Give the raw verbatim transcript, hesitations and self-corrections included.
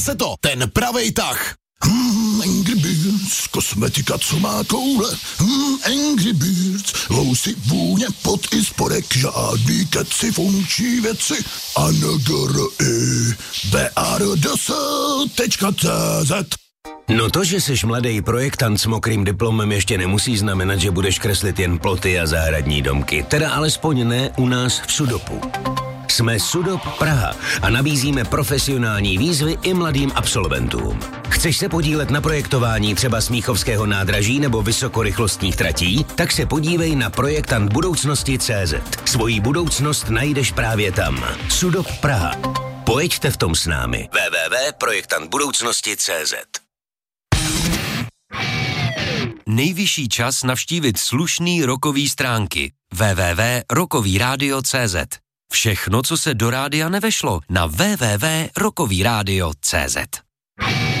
se to, ten pravej tah. Hmm, Angry Birds, kosmetika, co má koule. Hmm, Angry Birds, lousy, vůně, pot i spodek, žádný keci, funkční věci. A N G R I B A R D S tečka C Z. No to, že jsi mladý projektant s mokrým diplomem, ještě nemusí znamenat, že budeš kreslit jen ploty a zahradní domky. Teda alespoň ne u nás v Sudopu. Jsme Sudop Praha a nabízíme profesionální výzvy i mladým absolventům. Chceš se podílet na projektování třeba Smíchovského nádraží nebo vysokorychlostních tratí? Tak se podívej na projektant budoucnosti tečka cé zet. Svoji budoucnost najdeš právě tam. Sudop Praha. Pojeďte v tom s námi. w w w tečka projektant budoucnosti tečka cé zet. Nejvyšší čas navštívit slušný rockový stránky. w w w tečka rockový rádio tečka cé zet. Všechno, co se do rádia nevešlo, na w w w tečka rockový rádio tečka cé zet.